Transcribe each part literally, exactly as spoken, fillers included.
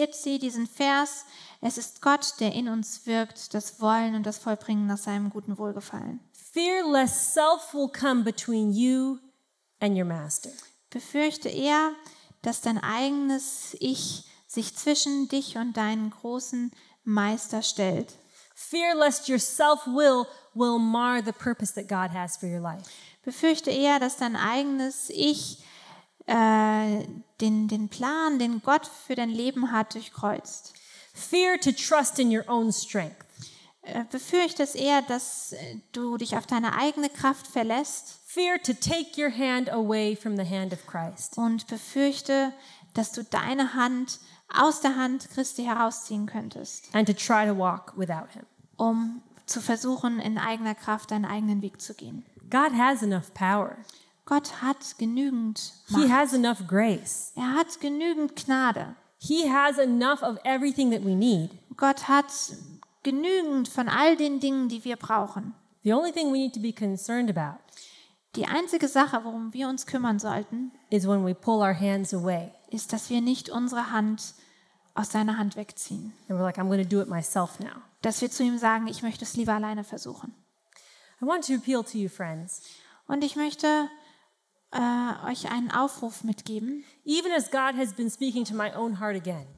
seht sie, diesen Vers. Es ist Gott, der in uns wirkt, das Wollen und das Vollbringen nach seinem guten Wohlgefallen. Fear lest self will come between you and your master. Befürchte eher, dass dein eigenes Ich sich zwischen dich und deinen großen Meister stellt. Fear lest your self-will will mar the purpose that God has for your life. Befürchte eher, dass dein eigenes Ich äh, den, den Plan, den Gott für dein Leben hat, durchkreuzt. Fear to trust in your own strength. Äh, befürchte es eher, dass äh, du dich auf deine eigene Kraft verlässt. Fear to take your hand away from the hand of Christ. Und befürchte, dass du deine Hand aus der Hand Christi herausziehen könntest, And to try to walk without him. um zu versuchen, in eigener Kraft deinen eigenen Weg zu gehen. God has enough power. Gott hat genügend He Macht. has enough grace. Er hat genügend Gnade. He has enough of everything that we need. Gott hat genügend von all den Dingen, die wir brauchen. The only thing we need to be concerned about Die einzige Sache, worum wir uns kümmern sollten, is when we pull our hands away ist, dass wir nicht unsere Hand aus seiner Hand wegziehen. and we're like, I'm going to do it myself now. Dass wir zu ihm sagen, ich möchte es lieber alleine versuchen. I want to appeal to you, friends. Und ich möchte äh, euch einen Aufruf mitgeben, Even as God has been speaking to my own heart again,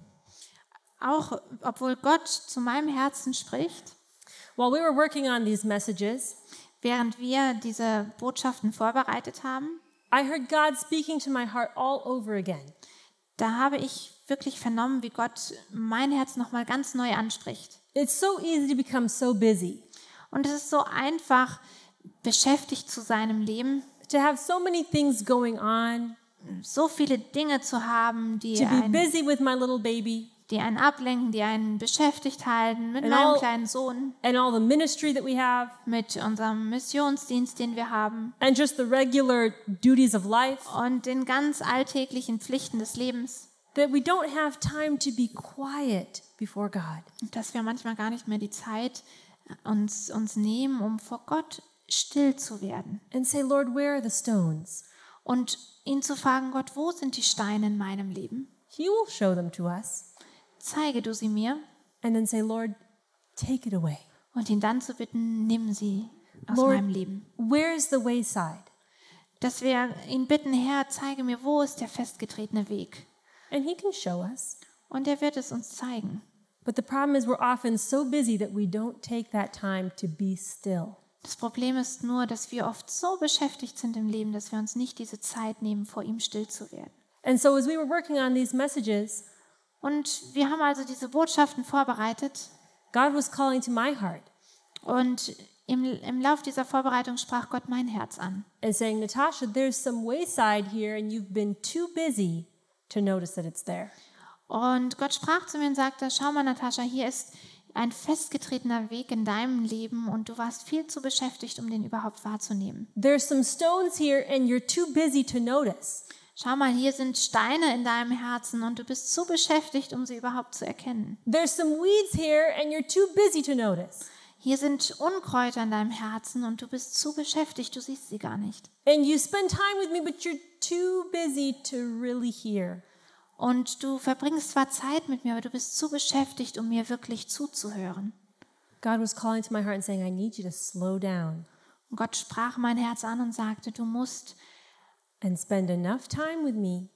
auch obwohl Gott zu meinem Herzen spricht, while we were working on these messages, während wir diese Botschaften vorbereitet haben, I heard God speaking to my heart all over again. da habe ich wirklich vernommen, wie Gott mein Herz nochmal ganz neu anspricht. It's so easy to become so busy, Und es ist so einfach, beschäftigt zu sein im Leben, to have so many things going on, so viele Dinge zu haben, die to be einen, busy with my little baby, die einen ablenken, die einen beschäftigt halten, mit And meinem all- kleinen Sohn, and all the ministry that we have, mit unserem Missionsdienst, den wir haben and just the regular duties of life, und den ganz alltäglichen Pflichten des Lebens, that we don't have time to be quiet before God. dass wir manchmal gar nicht mehr die Zeit uns, uns nehmen, um vor Gott still zu werden And say, Lord, where are the stones? und ihn zu fragen, Gott, wo sind die Steine in meinem Leben? He will show them to us. Zeige du sie mir. And then say, Lord, take it away. Und ihn dann zu bitten, nimm sie aus Lord, meinem Leben. where is the wayside? Dass wir ihn bitten, Herr, zeige mir, wo ist der festgetretene Weg? And he can show us. Und er wird es uns zeigen. But the problem is we're often so busy that we don't take that time to be still. Das Problem ist nur, dass wir oft so beschäftigt sind im Leben, dass wir uns nicht diese Zeit nehmen, vor ihm still zu werden. And so as we were working on these messages, Und wir haben also diese Botschaften vorbereitet. God was calling to my heart Und im, im Lauf dieser Vorbereitung sprach Gott mein Herz an. and saying, Natasha, there's some wayside here and you've been too busy to notice that it's there. Und Gott sprach zu mir und sagte, schau mal, Natascha, hier ist ein festgetretener Weg in deinem Leben und du warst viel zu beschäftigt, um den überhaupt wahrzunehmen. There's some stones here and you're too busy to notice. Schau mal, hier sind Steine in deinem Herzen und du bist zu beschäftigt, um sie überhaupt zu erkennen. There's some weeds here and you're too busy to notice. Hier sind Unkräuter in deinem Herzen und du bist zu beschäftigt, du siehst sie gar nicht. And you spend time with me, but you're too busy to really hear. Und du verbringst zwar Zeit mit mir, aber du bist zu beschäftigt, um mir wirklich zuzuhören. God was calling to my heart and saying, I need you to slow down Und Gott sprach mein Herz an und sagte, du musst, and spend enough time with me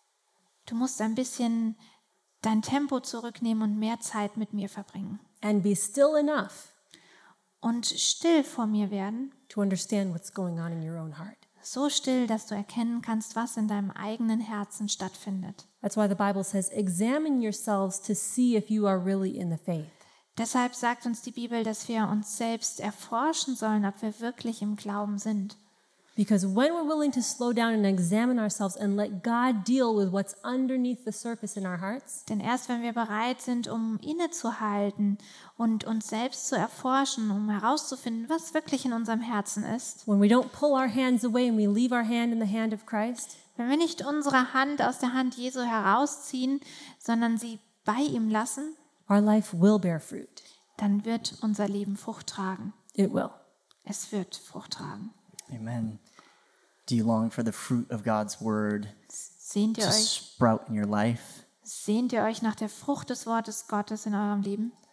du musst ein bisschen dein Tempo zurücknehmen und mehr Zeit mit mir verbringen. and be still enough Und still vor mir werden, to understand what's going on in your own heart. so still, dass du erkennen kannst, was in deinem eigenen Herzen stattfindet. That's why the Bible says, examine yourselves to see if you are really in the faith. Deshalb sagt uns die Bibel, dass wir uns selbst erforschen sollen, ob wir wirklich im Glauben sind. Because when we're willing to slow down and examine ourselves and let God deal with what's underneath the surface in our hearts, Denn erst wenn wir bereit sind, um innezuhalten und uns selbst zu erforschen, um herauszufinden, was wirklich in unserem Herzen ist, when we don't pull our hands away and we leave our hand in the hand of Christ, wenn wir nicht unsere Hand aus der Hand Jesu herausziehen, sondern sie bei ihm lassen, our life will bear fruit. dann wird unser Leben Frucht tragen. It will. Es wird Frucht tragen. Amen. Do you long for the fruit of God's word Sehnt ihr to euch, sprout in your life? Sehnt ihr euch nach der Frucht des Wortes Gottes in eurem Leben?